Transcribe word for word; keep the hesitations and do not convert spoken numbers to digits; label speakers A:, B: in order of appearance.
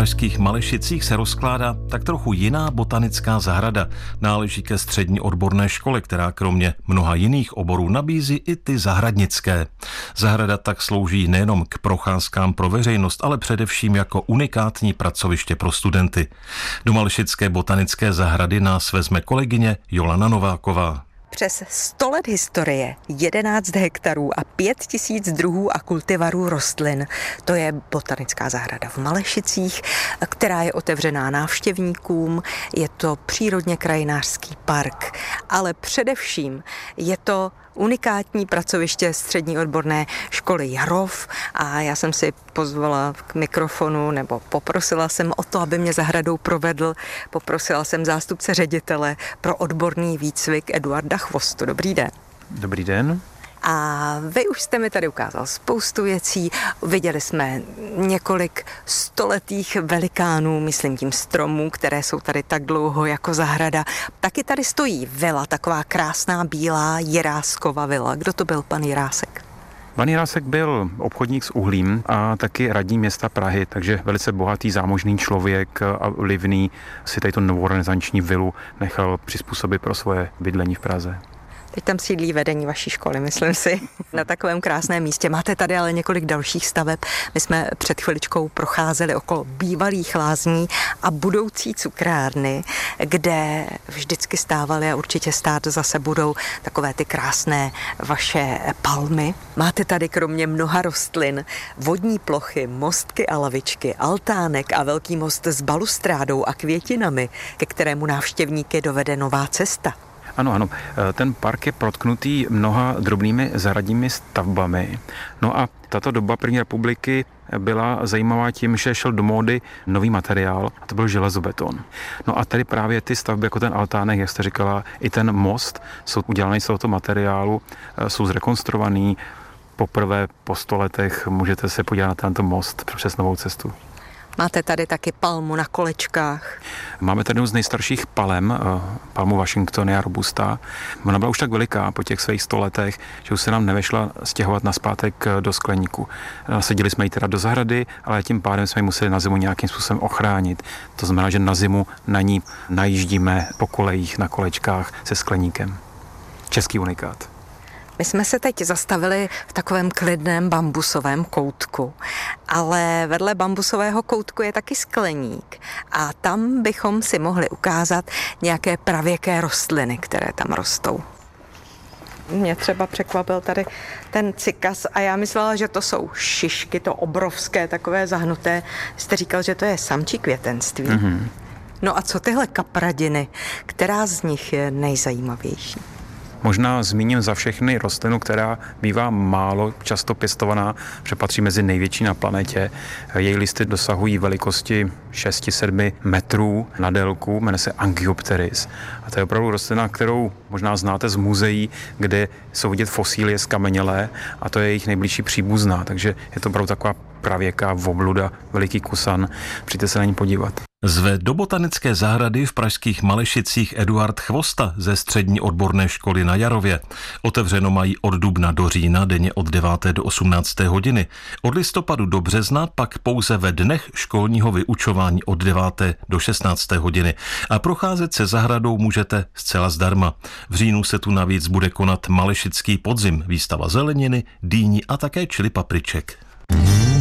A: pražských Malešicích se rozkládá tak trochu jiná botanická zahrada. Náleží ke střední odborné škole, která kromě mnoha jiných oborů nabízí i ty zahradnické. Zahrada tak slouží nejenom k procházkám pro veřejnost, ale především jako unikátní pracoviště pro studenty. Do Malešické botanické zahrady nás vezme kolegyně Jolana Nováková.
B: Přes sto let historie, jedenáct hektarů a pět tisíc druhů a kultivarů rostlin. To je botanická zahrada v Malešicích, která je otevřená návštěvníkům. Je to přírodně krajinářský park, ale především je to unikátní pracoviště střední odborné školy Jarov a já jsem si pozvala k mikrofonu nebo poprosila jsem o to, aby mě zahradou provedl. Poprosila jsem zástupce ředitele pro odborný výcvik Eduarda Chvostu. Dobrý den.
C: Dobrý den.
B: A vy už jste mi tady ukázal spoustu věcí. Viděli jsme několik stoletých velikánů, myslím tím stromů, které jsou tady tak dlouho jako zahrada. Taky tady stojí vila, taková krásná bílá Jiráskova vila. Kdo to byl pan Jirásek?
C: Pan Jirásek byl obchodník s uhlím a taky radní města Prahy, takže velice bohatý, zámožný člověk a vlivný si tady tu novorenesanční vilu nechal přizpůsobit pro svoje bydlení v Praze.
B: Teď tam sídlí vedení vaší školy, myslím si, na takovém krásném místě. Máte tady ale několik dalších staveb. My jsme před chviličkou procházeli okolo bývalých lázní a budoucí cukrárny, kde vždycky stávaly a určitě stát zase budou takové ty krásné vaše palmy. Máte tady kromě mnoha rostlin vodní plochy, mostky a lavičky, altánek a velký most s balustrádou a květinami, ke kterému návštěvníky dovede nová cesta.
C: Ano, ano. Ten park je protknutý mnoha drobnými zahradními stavbami. No a tato doba první republiky byla zajímavá tím, že šel do módy nový materiál, a to byl železobeton. No a tady právě ty stavby, jako ten altánek, jak jste říkala, i ten most, jsou udělané z tohoto materiálu, jsou zrekonstruovaný. Poprvé po sto letech můžete se podívat na tento most přes novou cestu.
B: Máte tady taky palmu na kolečkách.
C: Máme tady jednu z nejstarších palem, palmu Washingtonia robusta. Ona byla už tak veliká po těch svých sto letech, že už se nám nevešla stěhovat nazpátek do skleníku. Nasadili jsme ji teda do zahrady, ale tím pádem jsme ji museli na zimu nějakým způsobem ochránit. To znamená, že na zimu na ní najíždíme po kolejích na kolečkách se skleníkem. Český unikát.
B: My jsme se teď zastavili v takovém klidném bambusovém koutku, ale vedle bambusového koutku je taky skleník a tam bychom si mohli ukázat nějaké pravěké rostliny, které tam rostou. Mě třeba překvapil tady ten cykas a já myslela, že to jsou šišky, to obrovské, takové zahnuté. Jste říkal, že to je samčí květenství. Mm-hmm. No a co tyhle kapradiny, která z nich je nejzajímavější?
C: Možná zmíním za všechny rostlinu, která bývá málo často pěstovaná, že patří mezi největší na planetě. Její listy dosahují velikosti šest až sedm metrů na délku, jmenuje se Angiopteris. A to je opravdu rostlina, kterou možná znáte z muzeí, kde jsou vidět fosílie zkamenělé a to je jejich nejbližší příbuzná. Takže je to opravdu taková pravěká obluda, veliký kusan. Přijďte se na ní podívat.
A: Zve do botanické zahrady v pražských Malešicích Eduard Chvosta ze střední odborné školy na Jarově. Otevřeno mají od dubna do října, denně od deváté do osmnácté hodiny. Od listopadu do března pak pouze ve dnech školního vyučování od deváté do šestnácté hodiny. A procházet se zahradou můžete zcela zdarma. V říjnu se tu navíc bude konat Malešický podzim, výstava zeleniny, dýní a také čili papriček.